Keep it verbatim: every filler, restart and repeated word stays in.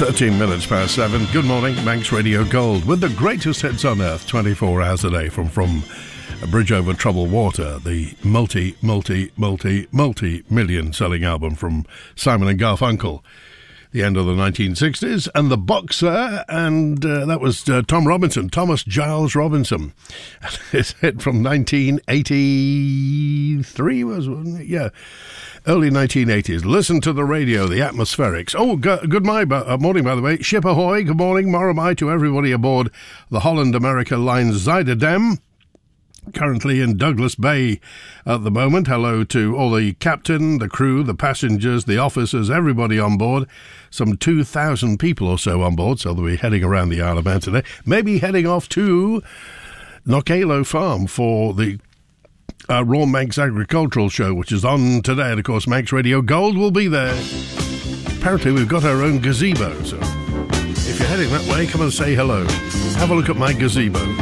thirteen minutes past seven. Good morning, Manx Radio Gold, with the greatest hits on earth, twenty-four hours a day, from from A Bridge Over Troubled Water, the multi, multi, multi, multi-million selling album from Simon and Garfunkel, the end of the nineteen sixties, and The Boxer, and uh, that was uh, Tom Robinson, Thomas Giles Robinson. His hit from nineteen eighty-three was, wasn't it? Yeah. Early nineteen eighties. Listen to the radio, the Atmospherics. Oh, g- good my, uh, morning, by the way. Ship ahoy, good morning, moromai to everybody aboard the Holland America line Zuidendam, currently in Douglas Bay at the moment. Hello to all the captain, the crew, the passengers, the officers, everybody on board. Some two thousand people or so on board, so they'll be heading around the Isle of Man today. Maybe heading off to Knockalo Farm for the Uh, Raw Manx Agricultural Show, which is on today, and of course Manx Radio Gold will be there. Apparently we've got our own gazebo, so if you're heading that way, come and say hello. Have a look at my gazebo.